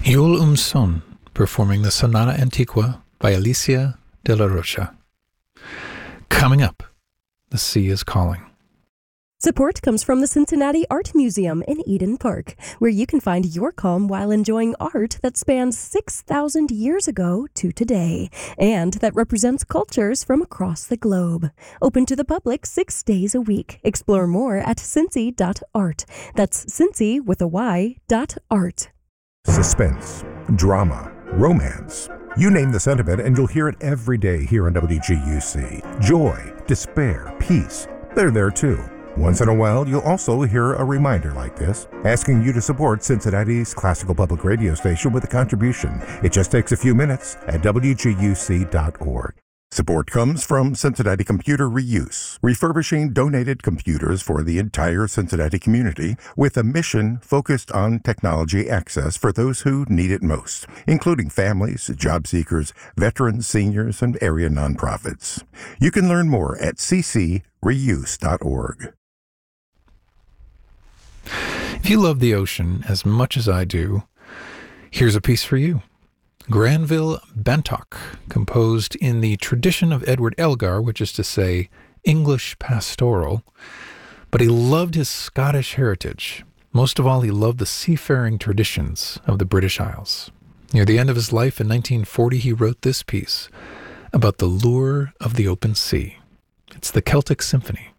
Yul Son performing the Sonata Antiqua by Alicia de la Rocha. Coming up, The Sea is Calling. Support comes from the Cincinnati Art Museum in Eden Park, where you can find your calm while enjoying art that spans 6,000 years ago to today, and that represents cultures from across the globe. Open to the public 6 days a week. Explore more at cincy.art. That's Cincy with a Y.art. Suspense, drama, romance. You name the sentiment and you'll hear it every day here on WGUC. Joy, despair, peace. They're there too. Once in a while, you'll also hear a reminder like this, asking you to support Cincinnati's classical public radio station with a contribution. It just takes a few minutes at WGUC.org. Support comes from Cincinnati Computer Reuse, refurbishing donated computers for the entire Cincinnati community with a mission focused on technology access for those who need it most, including families, job seekers, veterans, seniors, and area nonprofits. You can learn more at ccreuse.org. If you love the ocean as much as I do, here's a piece for you. Granville Bantock, composed in the tradition of Edward Elgar, which is to say, English pastoral, but he loved his Scottish heritage. Most of all, he loved the seafaring traditions of the British Isles. Near the end of his life in 1940, he wrote this piece about the lure of the open sea. It's the Celtic Symphony.